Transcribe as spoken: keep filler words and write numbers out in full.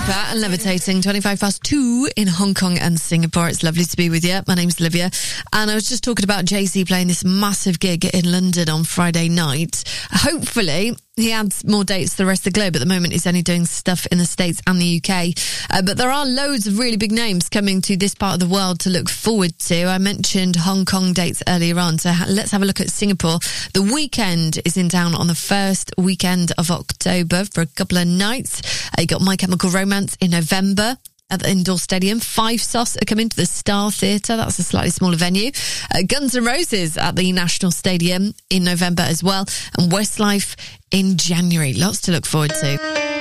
Lipa and Levitating, twenty-five past two in Hong Kong and Singapore. It's lovely to be with you. My name's Olivia, and I was just talking about Jay-Z playing this massive gig in London on Friday night. Hopefully he adds more dates to the rest of the globe. At the moment, he's only doing stuff in the States and the U K. Uh, but there are loads of really big names coming to this part of the world to look forward to. I mentioned Hong Kong dates earlier on, so ha- let's have a look at Singapore. The Weeknd is in town on the first weekend of October for a couple of nights. Uh, you got My Chemical Romance in November at the Indoor Stadium. Five Sauce are coming to the Star Theatre. That's a slightly smaller venue. Uh, Guns N' Roses at the National Stadium in November as well. And Westlife in January. Lots to look forward to.